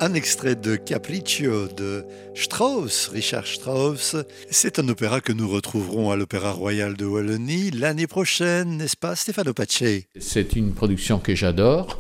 Un extrait de Capriccio de Strauss, Richard Strauss. C'est un opéra que nous retrouverons à l'Opéra Royal de Wallonie l'année prochaine, n'est-ce pas, Stefano Pace? C'est une production que j'adore.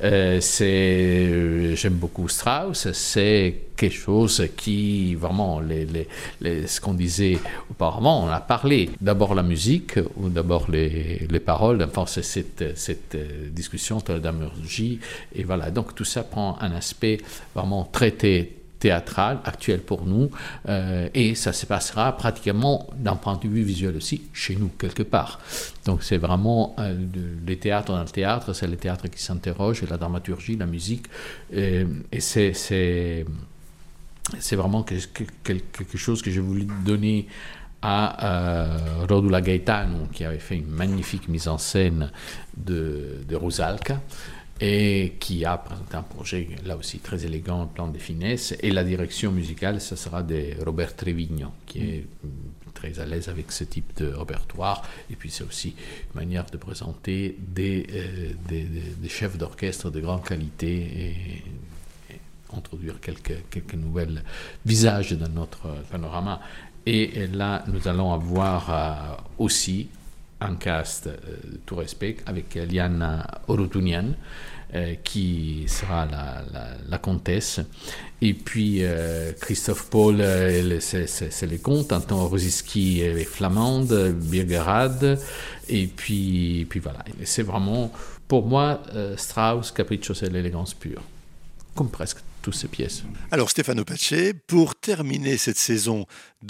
J'aime beaucoup Strauss. C'est quelque chose qui, vraiment, ce qu'on disait auparavant, on a parlé. D'abord la musique, ou d'abord les paroles. Enfin, c'est cette discussion de la dramaturgie. Et voilà, donc tout ça prend un aspect vraiment traité théâtral, actuel pour nous, et ça se passera pratiquement d'un point de vue visuel aussi, chez nous, quelque part. Donc c'est vraiment les théâtres dans le théâtre, c'est le théâtre qui s'interroge, la dramaturgie, la musique, et c'est vraiment quelque chose que j'ai voulu donner à Rodula Gaetano, qui avait fait une magnifique mise en scène de Rusalka, et qui a présenté un projet là aussi très élégant, plein de finesse. Et la direction musicale, ça sera de Robert Trevigno, qui est très à l'aise avec ce type de répertoire. Et puis c'est aussi une manière de présenter des chefs d'orchestre de grande qualité et introduire quelques nouvelles visages dans notre panorama. Et là, nous allons avoir aussi un cast, tout respect, avec Liana Orotunian, qui sera la comtesse, et puis Christophe Paul, c'est les comtes, Anton Rosiski est flamande, Birgerad, et puis voilà. Et c'est vraiment, pour moi, Strauss, Capriccio, c'est l'élégance pure, comme presque toutes ces pièces. Alors Stefano Pace, pour terminer cette saison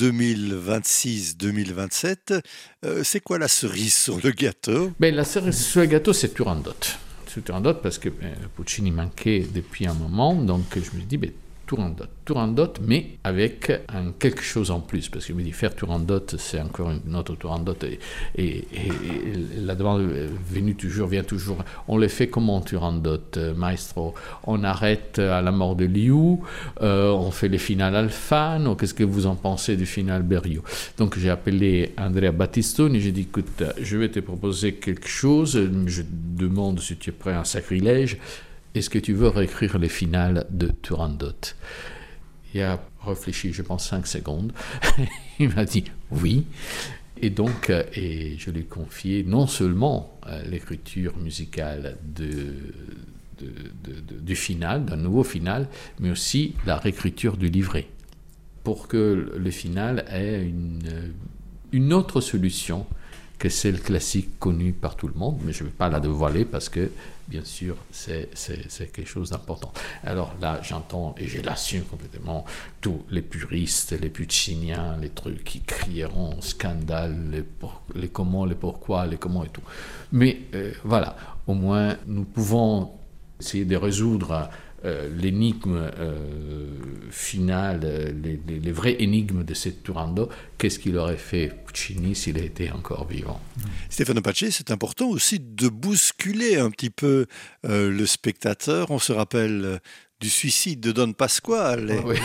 2026-2027, c'est quoi la cerise sur le gâteau? La cerise sur le gâteau, c'est Turandot. C'est Turandot parce que Puccini manquait depuis un moment, donc je me suis dit, Turandot, mais avec quelque chose en plus, parce que je me dis, faire Turandot, c'est encore une autre Turandot, et la demande vient toujours, on le fait comment Turandot, maestro? On arrête à la mort de Liu, on fait les finales Alfano, qu'est-ce que vous en pensez du final Berio? Donc j'ai appelé Andrea Battistoni, j'ai dit, écoute, je vais te proposer quelque chose, je demande si tu es prêt à un sacrilège. Est-ce que tu veux réécrire les finales de Turandot? Il a réfléchi, je pense, 5 secondes. Il m'a dit oui. Et donc, je lui ai confié non seulement l'écriture musicale du final, d'un nouveau final, mais aussi la réécriture du livret, pour que le final ait une autre solution que celle classique connue par tout le monde, mais je ne vais pas la dévoiler parce que, bien sûr, c'est quelque chose d'important. Alors là, j'entends, et je l'assume complètement, tous les puristes, les pucciniens, les trucs qui crieront scandale, les comment, les pourquoi, les comment et tout. Mais voilà, au moins, nous pouvons essayer de résoudre l'énigme finale, les vraies énigmes de cette Turandot. Qu'est-ce qu'il aurait fait Puccini s'il était encore vivant? Stefano Pace, c'est important aussi de bousculer un petit peu le spectateur. On se rappelle du suicide de Don Pasquale. Oui.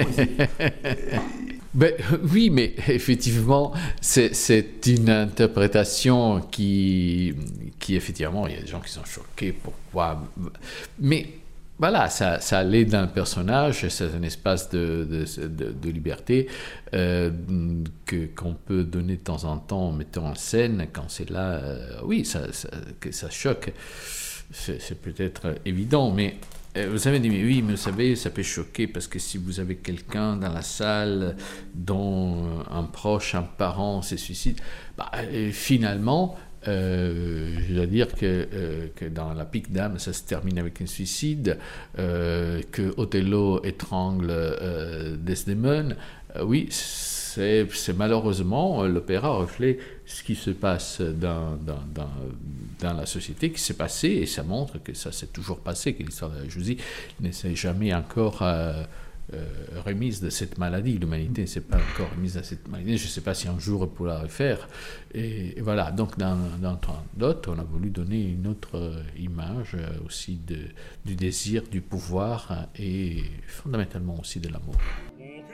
Oui, mais effectivement, c'est une interprétation qui effectivement, il y a des gens qui sont choqués. Pourquoi? Mais voilà, ça allait dans le personnage, c'est un espace de liberté qu'on peut donner de temps en temps en mettant en scène quand c'est là. Oui, que ça choque, c'est peut-être évident, mais vous avez dit, mais oui, mais vous savez, ça peut choquer parce que si vous avez quelqu'un dans la salle dont un proche, un parent se suicide, finalement, je dois dire que dans La Pique Dame, ça se termine avec un suicide, que Othello étrangle Desdemone. Oui, c'est malheureusement, l'opéra reflète ce qui se passe dans la société, qui s'est passé, et ça montre que ça s'est toujours passé, que l'histoire de la jalousie ne s'est jamais encore remise de cette maladie. L'humanité ne s'est pas encore remise de cette maladie. Je ne sais pas si un jour elle pourra le faire. Et voilà, donc dans Turandot, on a voulu donner une autre image aussi du désir, du pouvoir et fondamentalement aussi de l'amour.